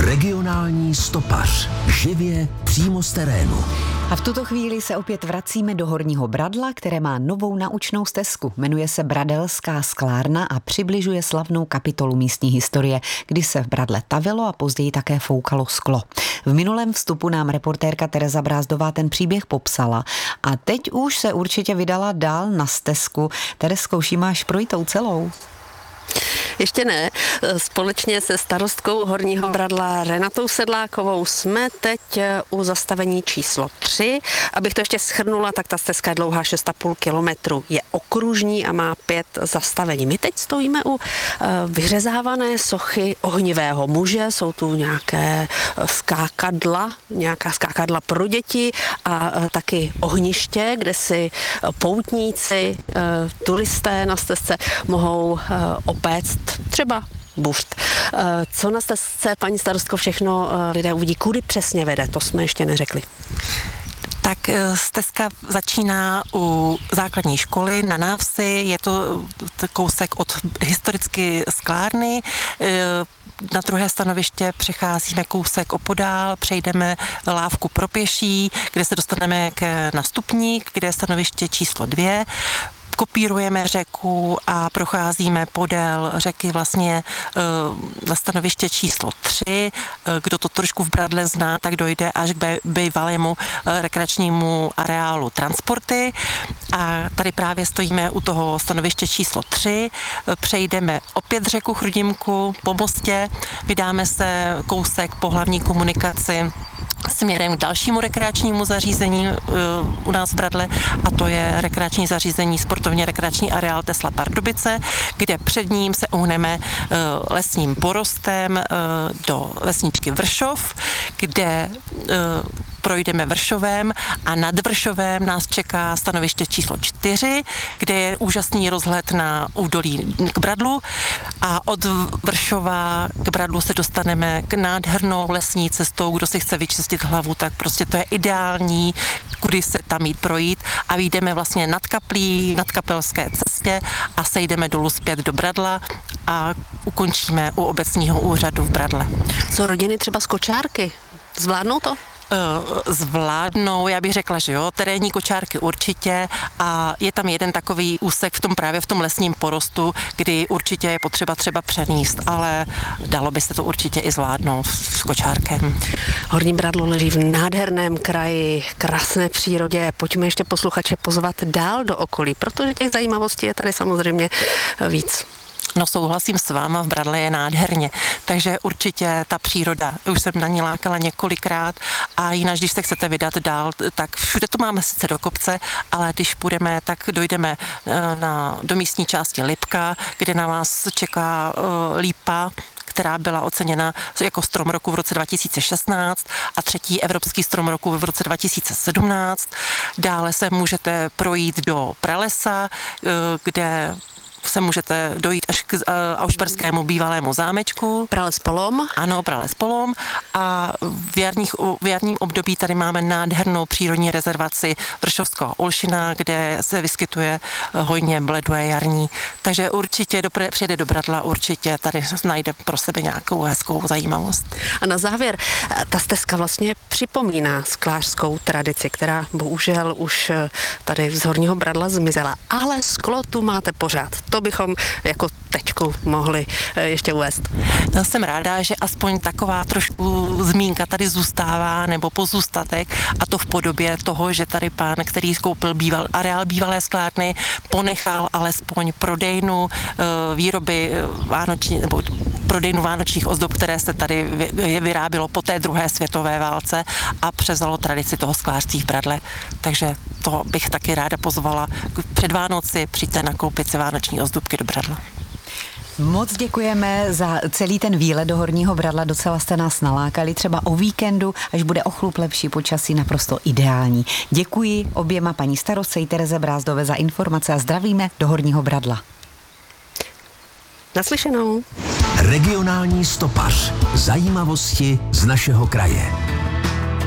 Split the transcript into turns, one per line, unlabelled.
Regionální stopař. Živě přímo z terénu.
A v tuto chvíli se opět vracíme do Horního Bradla, které má novou naučnou stezku. Jmenuje se Bradelská sklárna a přibližuje slavnou kapitolu místní historie, kdy se v Bradle tavilo a později také foukalo sklo. V minulém vstupu nám reportérka Tereza Brázdová ten příběh popsala a teď už se určitě vydala dál na stezku. Terezko, už ji máš projitou celou?
Ještě ne. Společně se starostkou Horního Bradla Renatou Sedlákovou jsme teď u zastavení číslo 3. Abych to ještě shrnula, tak ta stezka je dlouhá 6,5 kilometru. Je okružní a má 5 zastavení. My teď stojíme u vyřezávané sochy ohnivého muže. Jsou tu nějaká skákadla pro děti a taky ohniště, kde si poutníci, turisté na stezce mohou opéct třeba buřt. Co na stezce, paní starostko, všechno lidé uvidí? Kudy přesně vede? To jsme ještě neřekli.
Tak stezka začíná u základní školy na návsi, je to kousek od historicky sklárny. Na druhé stanoviště přecházíme kousek opodál, přejdeme lávku pro pěší, kde se dostaneme k nastupník, kde je stanoviště číslo 2. Kopírujeme řeku a procházíme podél řeky vlastně na stanoviště číslo 3. Kdo to trošku v Bradle zná, tak dojde až k bývalému rekreačnímu areálu Transporty. A tady právě stojíme u toho stanoviště číslo 3. Přejdeme opět řeku Chrudimku po mostě, vydáme se kousek po hlavní komunikaci směrem k dalšímu rekreačnímu zařízení u nás v Bradle, a to je rekreační zařízení sportovně rekreační areál Tesla Pardubice, kde před ním se uhneme lesním porostem do vesničky Vršov, kde projdeme Vršovem a nad Vršovem nás čeká stanoviště číslo 4, kde je úžasný rozhled na údolí k Bradlu, a od Vršova k Bradlu se dostaneme k nádhernou lesní cestou. Kdo si chce vyčistit hlavu, tak prostě to je ideální, kudy se tam jít projít, a vyjdeme vlastně nad kaplí, nad Kapelské cestě a sejdeme dolů zpět do Bradla a ukončíme u obecního úřadu v Bradle.
Co rodiny třeba z kočárky? Zvládnou to?
Zvládnou, já bych řekla, že jo, terénní kočárky určitě, a je tam jeden takový úsek právě v tom lesním porostu, kdy určitě je potřeba třeba přenést, ale dalo by se to určitě i zvládnout s kočárkem.
Horní Bradlo leží v nádherném kraji, krásné přírodě. Pojďme ještě posluchače pozvat dál do okolí, protože těch zajímavostí je tady samozřejmě víc.
No, souhlasím s váma, v Bradle je nádherně, takže určitě ta příroda, už jsem na ní lákala několikrát, a jinak, když se chcete vydat dál, tak všude to máme sice do kopce, ale když půjdeme, tak dojdeme do místní části Lipka, kde na vás čeká lípa, která byla oceněna jako strom roku v roce 2016 a 3. evropský strom roku v roce 2017. Dále se můžete projít do Pralesa, kde se můžete dojít až k aušperskému bývalému zámečku.
Prales Polom.
Ano, Prales Polom. A v jarním období tady máme nádhernou přírodní rezervaci Vršovského Olšina, kde se vyskytuje hojně bleduje jarní. Takže určitě přijede do Bradla, určitě tady najde pro sebe nějakou hezkou zajímavost.
A na závěr, ta stezka vlastně připomíná sklářskou tradici, která bohužel už tady z Horního Bradla zmizela, ale sklo tu máte pořád. To bychom jako tečku mohli ještě uvést.
Já jsem ráda, že aspoň taková trošku zmínka tady zůstává, nebo pozůstatek, a to v podobě toho, že tady pán, který koupil areál bývalé sklárny, ponechal alespoň prodejnu výroby nebo prodejnu vánočních ozdob, které se tady vyrábělo po té druhé světové válce, a převzalo tradici toho sklářství v Bradle. Takže to bych taky ráda pozvala před Vánoci, přijďte nakoupit si vánoční ozdobky do Bradla.
Moc děkujeme za celý ten výlet do Horního Bradla, docela jste nás nalákali, třeba o víkendu, až bude o chlup lepší počasí, naprosto ideální. Děkuji oběma, paní starostce i Tereze Brázdové, za informace a zdravíme do Horního Bradla.
Naslyšenou.
Regionální stopař. Zajímavosti z našeho kraje.